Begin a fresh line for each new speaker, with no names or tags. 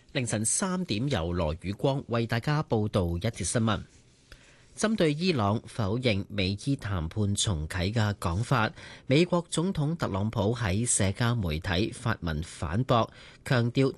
凌晨3點由羅宇光為大家報道一節新聞。針對伊朗否認美伊談判重啟嘅講法，美國總統特朗普喺社交媒體發文反駁，強調